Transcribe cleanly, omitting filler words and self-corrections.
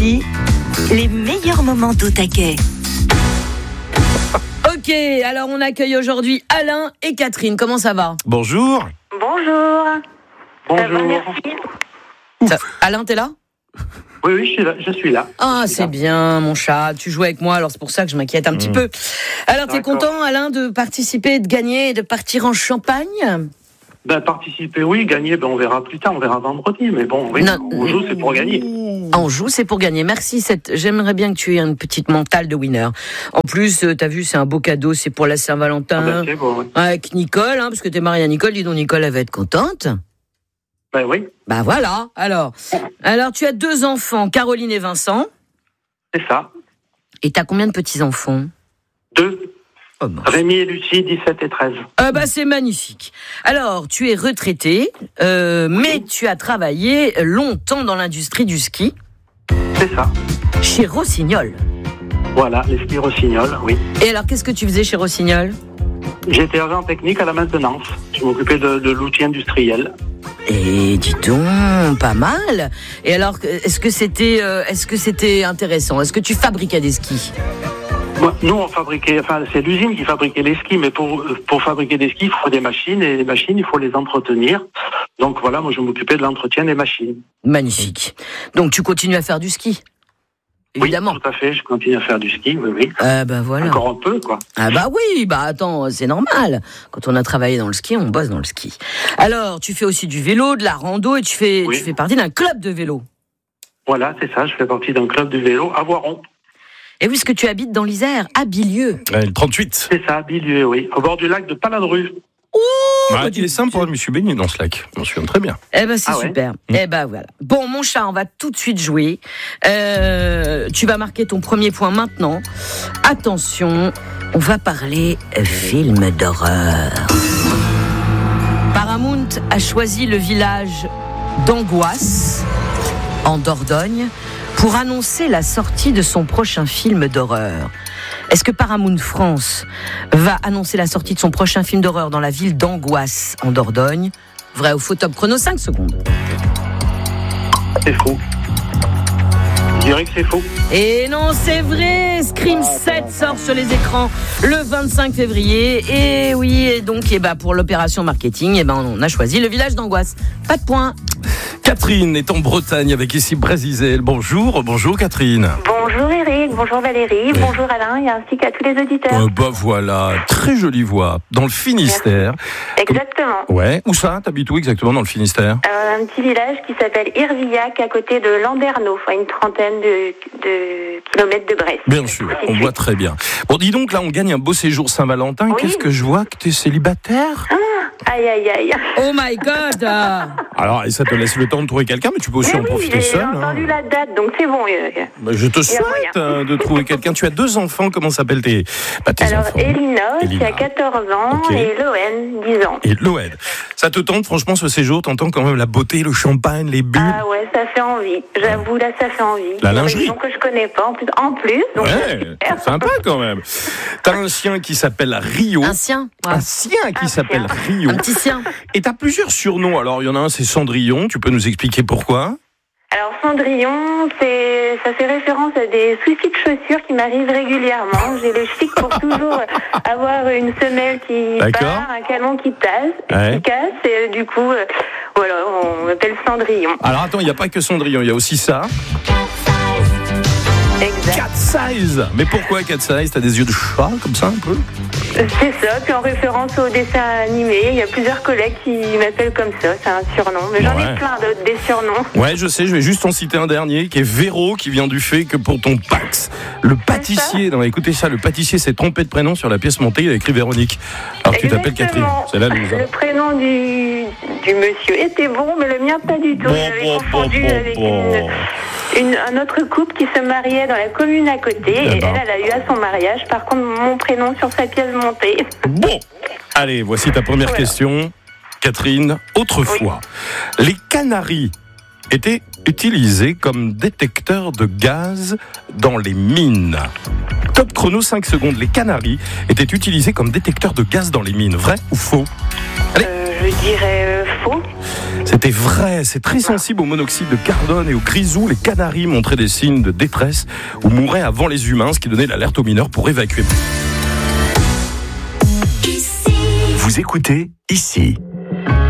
Voici les meilleurs moments d'Au-Taquet. Ok, alors on accueille aujourd'hui Alain et Catherine. Comment ça va ? Bonjour. Bonjour. Ça va, merci. Alain, t'es là ? Oui, je suis là. Ah, c'est bien, mon chat. Tu joues avec moi, alors c'est pour ça que je m'inquiète un petit peu. Alors, t'es content, Alain, de participer, de gagner et de partir en Champagne ? Participer, oui. Gagner, on verra plus tard. On verra vendredi. Mais bon, oui, on joue, c'est pour gagner. On joue, c'est pour gagner. Merci. J'aimerais bien que tu aies une petite mentale de winner. En plus, t'as vu, c'est un beau cadeau. C'est pour la Saint-Valentin. C'est beau, oui. Avec Nicole, parce que t'es mariée à Nicole. Dis donc, Nicole, elle va être contente. Oui. Voilà. Alors, tu as 2 enfants, Caroline et Vincent. C'est ça. Et t'as combien de petits-enfants ? 2. Rémi et Lucie, 17 et 13. C'est magnifique. Alors, tu es retraité, mais tu as travaillé longtemps dans l'industrie du ski. C'est ça. Chez Rossignol. Voilà, les skis Rossignol, oui. Et alors, qu'est-ce que tu faisais chez Rossignol ? J'étais agent technique à la maintenance. Je m'occupais de l'outil industriel. Et dis donc, pas mal. Et alors, est-ce que c'était intéressant ? Est-ce que tu fabriquais des skis ? Nous, on fabriquait, c'est l'usine qui fabriquait les skis, mais pour fabriquer des skis, il faut des machines, et les machines, il faut les entretenir. Donc voilà, moi, je m'occupais de l'entretien des machines. Magnifique. Donc, tu continues à faire du ski ? Évidemment. Oui, tout à fait, je continue à faire du ski, oui. Voilà. Encore un peu, quoi. Oui, attends, c'est normal. Quand on a travaillé dans le ski, on bosse dans le ski. Alors, tu fais aussi du vélo, de la rando, et tu fais partie d'un club de vélo. Voilà, c'est ça, je fais partie d'un club de vélo à Voiron. Et oui, parce que tu habites dans l'Isère, à Bilieu. Le 38. C'est ça, Bilieu, oui. Au bord du lac de Paladru. Il est simple, je me suis baigné dans ce lac. Je m'en souviens très bien. C'est super. Voilà. Bon, mon chat, on va tout de suite jouer. Tu vas marquer ton premier point maintenant. Attention, on va parler film d'horreur. Paramount a choisi le village d'Angoisse, en Dordogne, pour annoncer la sortie de son prochain film d'horreur. Est-ce que Paramount France va annoncer la sortie de son prochain film d'horreur dans la ville d'Angoisse, en Dordogne ? Vrai ou faux? Top chrono, 5 secondes. C'est faux. Je dirais que c'est faux. Et non, c'est vrai. Scream 7 sort sur les écrans le 25 février. Et oui, et donc pour l'opération marketing, on a choisi le village d'Angoisse. Pas de point. Catherine est en Bretagne avec ici Brésisel. Bonjour Catherine. Bonjour Eric, bonjour Valérie, bonjour Alain et ainsi qu'à tous les auditeurs. Voilà, très jolie voix. Dans le Finistère. Merci. Exactement. Ouais, où ça ? T'habites où exactement dans le Finistère ? Un petit village qui s'appelle Irvillac à côté de Landerneau, une trentaine de kilomètres de Brest. Bien sûr, on voit très bien. Bon, dis donc, là on gagne un beau séjour Saint-Valentin. Oui. Qu'est-ce que je vois ? Que t'es célibataire ? Aïe. Oh my God. Alors, et ça te laisse le temps de trouver quelqu'un, mais tu peux aussi en profiter seul. J'ai entendu la date, donc c'est bon. Je te souhaite de trouver quelqu'un. Tu as 2 enfants, comment s'appellent tes Alors, enfants ? Elina, qui a 14 ans, et Loën, 10 ans. Et Loën. Ça te tente, franchement, ce séjour, t'entends quand même la beauté, le champagne, les bulles. Ah ouais, ça fait envie. J'avoue, là, ça fait envie. La lingerie. Donc que je connais pas, en plus. Donc sympa quand même. T'as un chien qui s'appelle Rio. Un sien. Ouais. Un sien qui s'appelle Rio. Un petit sien. Et t'as plusieurs surnoms. Alors, il y en a un, c'est Cendrillon. Tu peux nous expliquer pourquoi ? Alors, Cendrillon, ça fait référence à des soucis de chaussures qui m'arrivent régulièrement. J'ai le chic pour toujours avoir une semelle qui part, un calon qui casse, et du coup, on m'appelle Cendrillon. Alors, attends, il n'y a pas que Cendrillon, il y a aussi ça. Exact. Cat Size. Mais pourquoi Cat Size ? T'as des yeux de chat, comme ça, un peu ? C'est ça, puis en référence au dessin animé, il y a plusieurs collègues qui m'appellent comme ça, c'est un surnom. Mais j'en ai plein d'autres, des surnoms. Ouais, je sais, je vais juste en citer un dernier, qui est Véro, qui vient du fait que pour ton Pax, le pâtissier, écoutez ça, le pâtissier s'est trompé de prénom sur la pièce montée, il a écrait Véronique. Alors tu t'appelles Catherine, c'est la loose. Le prénom du monsieur était bon, mais le mien pas du tout. J'avais confondu avec un autre couple qui se mariait dans la commune à côté, et elle a eu à son mariage, par contre, mon prénom sur sa pièce montée. Bon, allez, voici ta première question, Catherine. Autrefois, les Canaries étaient utilisés comme détecteurs de gaz dans les mines. Top chrono, 5 secondes. Les Canaries étaient utilisés comme détecteurs de gaz dans les mines. Vrai ou faux ? Allez. Je dirais faux? C'était vrai, c'est très sensible au monoxyde de carbone et au grisou. Les canaris montraient des signes de détresse ou mouraient avant les humains, ce qui donnait l'alerte aux mineurs pour évacuer. Vous écoutez ici.